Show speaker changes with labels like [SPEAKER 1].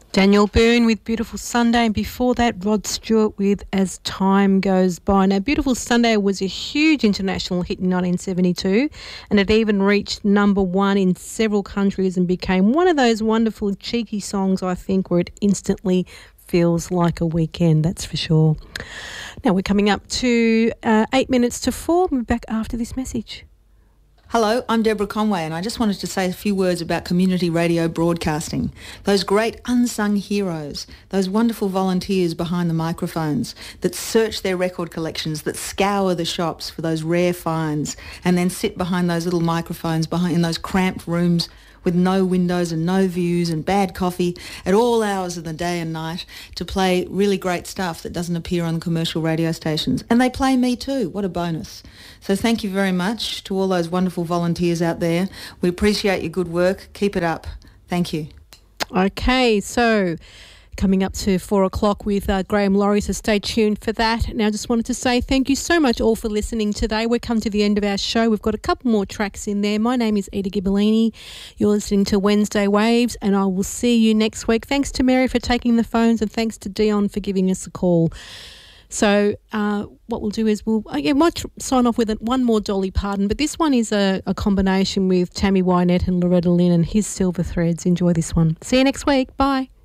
[SPEAKER 1] Daniel Byrne with Beautiful Sunday, and before that Rod Stewart with As Time Goes By. Now, Beautiful Sunday was a huge international hit in 1972, and it even reached number one in several countries and became one of those wonderful cheeky songs, I think, where it instantly feels like a weekend, that's for sure. Now we're coming up to 8 minutes to 4. We'll be back after this message.
[SPEAKER 2] Hello, I'm Deborah Conway, and I just wanted to say a few words about community radio broadcasting. Those great unsung heroes, those wonderful volunteers behind the microphones that search their record collections, that scour the shops for those rare finds, and then sit behind those little microphones in those cramped rooms with no windows and no views and bad coffee at all hours of the day and night to play really great stuff that doesn't appear on commercial radio stations. And they play me too. What a bonus. So thank you very much to all those wonderful volunteers out there. We appreciate your good work. Keep it up. Thank you.
[SPEAKER 1] Okay, so coming up to 4 o'clock with Graham Laurie, so stay tuned for that. Now, I just wanted to say thank you so much all for listening today. We've come to the end of our show. We've got a couple more tracks in there. My name is Eda Ghibellini. You're listening to Wednesday Waves, and I will see you next week. Thanks to Mary for taking the phones, and thanks to Dion for giving us a call. So what we'll do is I might sign off with one more Dolly Parton, but this one is a combination with Tammy Wynette and Loretta Lynn and His Silver Threads. Enjoy this one. See you next week. Bye.